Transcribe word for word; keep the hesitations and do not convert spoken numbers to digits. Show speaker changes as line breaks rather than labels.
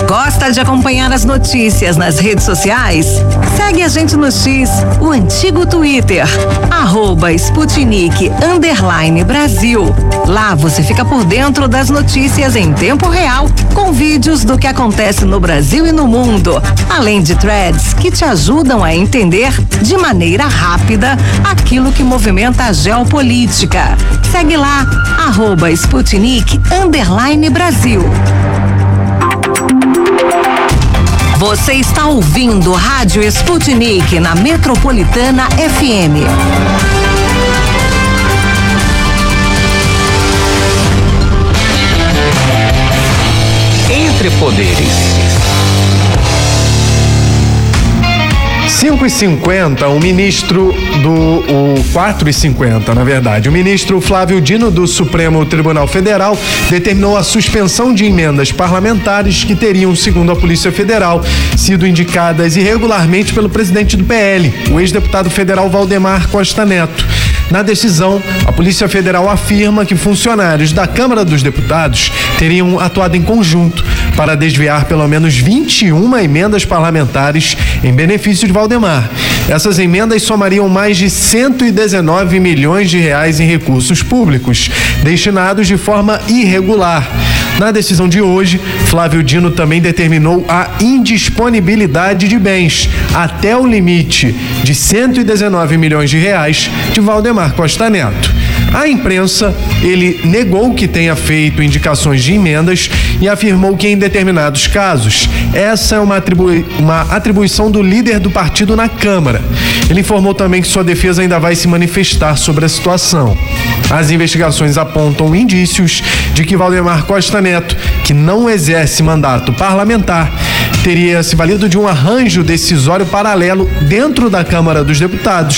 Gosta de acompanhar as notícias nas redes sociais? Segue a gente no X, o antigo Twitter, arroba Sputnik underline Brasil. Lá você fica por dentro das notícias em tempo real, com vídeos do que acontece no Brasil e no mundo, além de threads que te ajudam a entender de maneira rápida aquilo que movimenta a geopolítica. Segue lá, arroba Sputnik underline Brasil. Você está ouvindo Rádio Sputnik na Metropolitana F M.
Entre Poderes.
cinco e cinquenta, o ministro do... o quatro e cinquenta, na verdade. O ministro Flávio Dino, do Supremo Tribunal Federal, determinou a suspensão de emendas parlamentares que teriam, segundo a Polícia Federal, sido indicadas irregularmente pelo presidente do P L, o ex-deputado federal Valdemar Costa Neto. Na decisão, a Polícia Federal afirma que funcionários da Câmara dos Deputados teriam atuado em conjunto para desviar pelo menos vinte e uma emendas parlamentares em benefício de Valdemar. Essas emendas somariam mais de cento e dezenove milhões de reais em recursos públicos, destinados de forma irregular. Na decisão de hoje, Flávio Dino também determinou a indisponibilidade de bens até o limite de cento e dezenove milhões de reais de Valdemar Costa Neto. À imprensa, ele negou que tenha feito indicações de emendas e afirmou que, em determinados casos, essa é uma, atribui- uma atribuição do líder do partido na Câmara. Ele informou também que sua defesa ainda vai se manifestar sobre a situação. As investigações apontam indícios de que Valdemar Costa Neto, que não exerce mandato parlamentar, teria se valido de um arranjo decisório paralelo dentro da Câmara dos Deputados